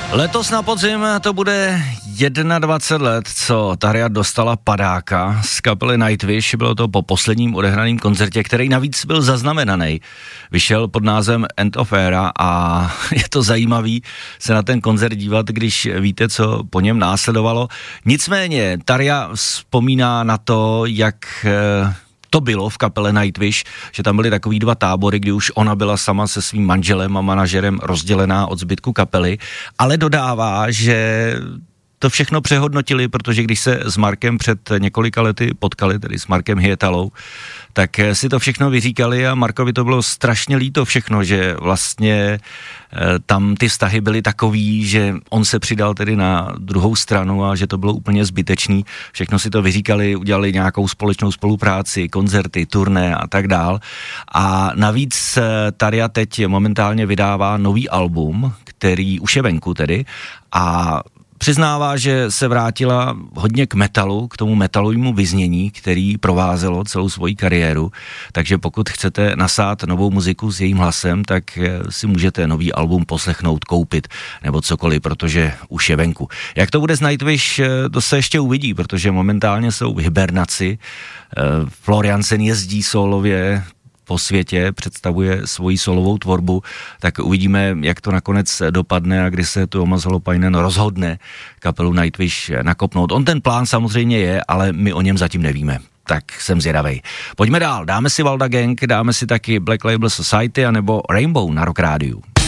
Letos na podzim to bude 21 let, co Tarja dostala padáka z kapely Nightwish. Bylo to po posledním odehraném koncertě, který navíc byl zaznamenaný. Vyšel pod názvem End of Era a je to zajímavý se na ten koncert dívat, když víte, co po něm následovalo. Nicméně Tarja vzpomíná na to, jak to bylo v kapele Nightwish, že tam byly takový dva tábory, kdy už ona byla sama se svým manželem a manažerem rozdělená od zbytku kapely, ale dodává, že to všechno přehodnotili, protože když se s Markem před několika lety potkali, tedy s Markem Hietalou, tak si to všechno vyříkali a Markovi to bylo strašně líto všechno, že vlastně tam ty vztahy byly takový, že on se přidal tedy na druhou stranu a že to bylo úplně zbytečný. Všechno si to vyříkali, udělali nějakou společnou spolupráci, koncerty, turné a tak dál. A navíc Tarja teď momentálně vydává nový album, který už je venku tedy, a přiznává, že se vrátila hodně k metalu, k tomu metalovému vyznění, který provázelo celou svoji kariéru, takže pokud chcete nasát novou muziku s jejím hlasem, tak si můžete nový album poslechnout, koupit nebo cokoliv, protože už je venku. Jak to bude s Nightwish, to se ještě uvidí, protože momentálně jsou v hibernaci. Florian Sen jezdí solově po světě, představuje svoji solovou tvorbu, tak uvidíme, jak to nakonec dopadne a kdy se Tuomas Holopainen rozhodne kapelu Nightwish nakopnout. On ten plán samozřejmě je, ale my o něm zatím nevíme. Tak jsem zvědavej. Pojďme dál, dáme si Valda Gang, dáme si taky Black Label Society anebo Rainbow na Rock Rádiu.